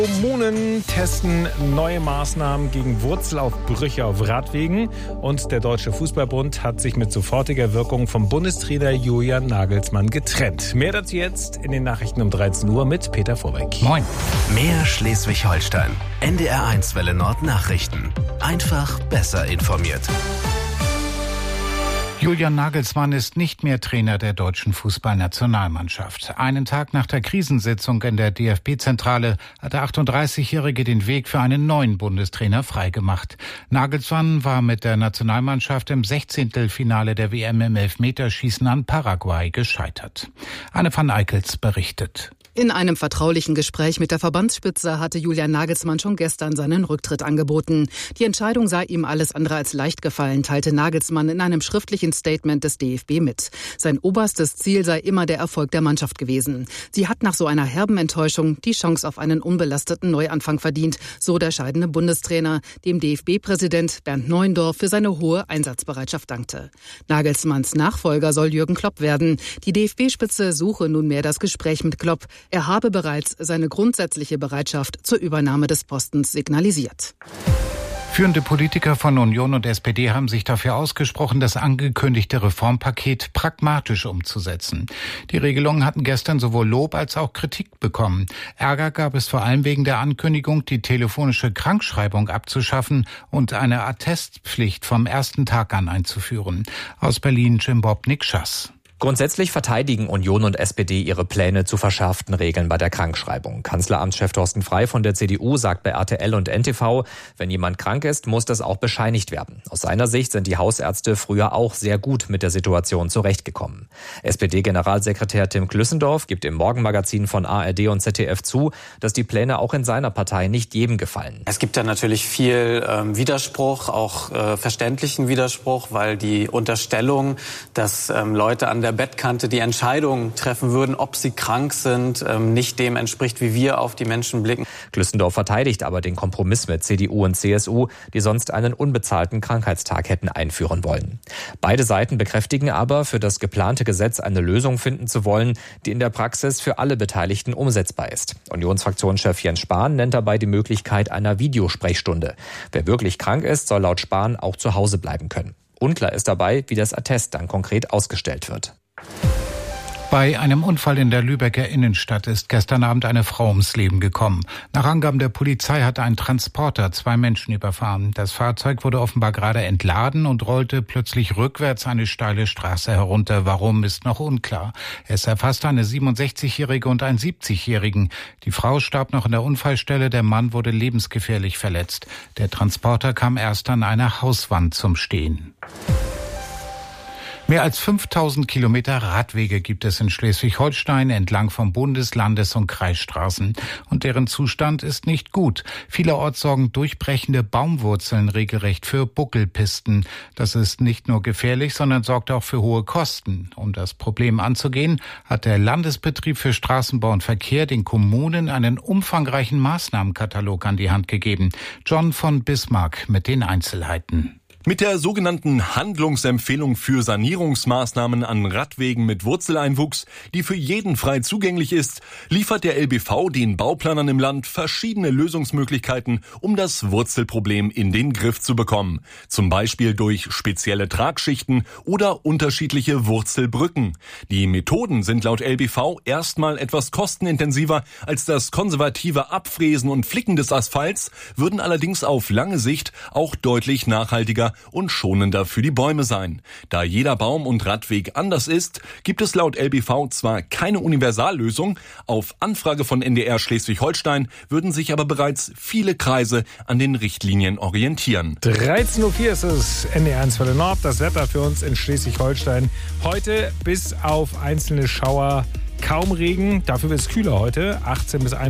Kommunen testen neue Maßnahmen gegen Wurzelaufbrüche auf Radwegen und der Deutsche Fußballbund hat sich mit sofortiger Wirkung vom Bundestrainer Julian Nagelsmann getrennt. Mehr dazu jetzt in den Nachrichten um 13 Uhr mit Peter Vorbeck. Moin. Mehr Schleswig-Holstein. NDR1 Welle Nord Nachrichten. Einfach besser informiert. Julian Nagelsmann ist nicht mehr Trainer der deutschen Fußballnationalmannschaft. Einen Tag nach der Krisensitzung in der DFB-Zentrale hat der 38-Jährige den Weg für einen neuen Bundestrainer freigemacht. Nagelsmann war mit der Nationalmannschaft im 16. Finale der WM im Elfmeterschießen an Paraguay gescheitert. Anne van Eickels berichtet. In einem vertraulichen Gespräch mit der Verbandsspitze hatte Julian Nagelsmann schon gestern seinen Rücktritt angeboten. Die Entscheidung sei ihm alles andere als leicht gefallen, teilte Nagelsmann in einem schriftlichen Statement des DFB mit. Sein oberstes Ziel sei immer der Erfolg der Mannschaft gewesen. Sie hat nach so einer herben Enttäuschung die Chance auf einen unbelasteten Neuanfang verdient, so der scheidende Bundestrainer, dem DFB-Präsident Bernd Neuendorf für seine hohe Einsatzbereitschaft dankte. Nagelsmanns Nachfolger soll Jürgen Klopp werden. Die DFB-Spitze suche nunmehr das Gespräch mit Klopp. Er habe bereits seine grundsätzliche Bereitschaft zur Übernahme des Postens signalisiert. Führende Politiker von Union und SPD haben sich dafür ausgesprochen, das angekündigte Reformpaket pragmatisch umzusetzen. Die Regelungen hatten gestern sowohl Lob als auch Kritik bekommen. Ärger gab es vor allem wegen der Ankündigung, die telefonische Krankschreibung abzuschaffen und eine Attestpflicht vom ersten Tag an einzuführen. Aus Berlin Jim Bobnik-Schass. Grundsätzlich verteidigen Union und SPD ihre Pläne zu verschärften Regeln bei der Krankschreibung. Kanzleramtschef Thorsten Frey von der CDU sagt bei RTL und NTV, wenn jemand krank ist, muss das auch bescheinigt werden. Aus seiner Sicht sind die Hausärzte früher auch sehr gut mit der Situation zurechtgekommen. SPD-Generalsekretär Tim Klüssendorf gibt im Morgenmagazin von ARD und ZDF zu, dass die Pläne auch in seiner Partei nicht jedem gefallen. Es gibt da natürlich viel Widerspruch, auch verständlichen Widerspruch, weil die Unterstellung, dass Leute an der Bettkante die Entscheidung treffen würden, ob sie krank sind, nicht dem entspricht, wie wir auf die Menschen blicken. Klüssendorf verteidigt aber den Kompromiss mit CDU und CSU, die sonst einen unbezahlten Krankheitstag hätten einführen wollen. Beide Seiten bekräftigen aber, für das geplante Gesetz eine Lösung finden zu wollen, die in der Praxis für alle Beteiligten umsetzbar ist. Unionsfraktionschef Jens Spahn nennt dabei die Möglichkeit einer Videosprechstunde. Wer wirklich krank ist, soll laut Spahn auch zu Hause bleiben können. Unklar ist dabei, wie das Attest dann konkret ausgestellt wird. Bei einem Unfall in der Lübecker Innenstadt ist gestern Abend eine Frau ums Leben gekommen. Nach Angaben der Polizei hatte ein Transporter 2 Menschen überfahren. Das Fahrzeug wurde offenbar gerade entladen und rollte plötzlich rückwärts eine steile Straße herunter. Warum, ist noch unklar. Es erfasste eine 67-Jährige und einen 70-Jährigen. Die Frau starb noch in der Unfallstelle, der Mann wurde lebensgefährlich verletzt. Der Transporter kam erst an einer Hauswand zum Stehen. Mehr als 5000 Kilometer Radwege gibt es in Schleswig-Holstein entlang von Bundes-, Landes- und Kreisstraßen. Und deren Zustand ist nicht gut. Vielerorts sorgen durchbrechende Baumwurzeln regelrecht für Buckelpisten. Das ist nicht nur gefährlich, sondern sorgt auch für hohe Kosten. Um das Problem anzugehen, hat der Landesbetrieb für Straßenbau und Verkehr den Kommunen einen umfangreichen Maßnahmenkatalog an die Hand gegeben. John von Bismarck mit den Einzelheiten. Mit der sogenannten Handlungsempfehlung für Sanierungsmaßnahmen an Radwegen mit Wurzeleinwuchs, die für jeden frei zugänglich ist, liefert der LBV den Bauplanern im Land verschiedene Lösungsmöglichkeiten, um das Wurzelproblem in den Griff zu bekommen. Zum Beispiel durch spezielle Tragschichten oder unterschiedliche Wurzelbrücken. Die Methoden sind laut LBV erstmal etwas kostenintensiver als das konservative Abfräsen und Flicken des Asphalts, würden allerdings auf lange Sicht auch deutlich nachhaltiger und schonender für die Bäume sein. Da jeder Baum- und Radweg anders ist, gibt es laut LBV zwar keine Universallösung, auf Anfrage von NDR Schleswig-Holstein würden sich aber bereits viele Kreise an den Richtlinien orientieren. 13.04 Uhr ist es, NDR1 Welle Nord, das Wetter für uns in Schleswig-Holstein. Heute bis auf einzelne Schauer kaum Regen, dafür wird es kühler heute, 18 bis 21.